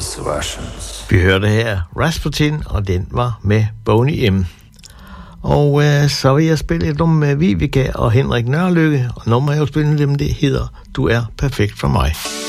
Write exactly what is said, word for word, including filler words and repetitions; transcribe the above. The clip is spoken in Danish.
Vi hørte her Rasputin, og den var med Boney M. Og øh, så vil jeg spille et nummer med Vivica og Henrik Nørlykke, og nummer jeg vil spille dem, det hedder Du er perfekt for mig.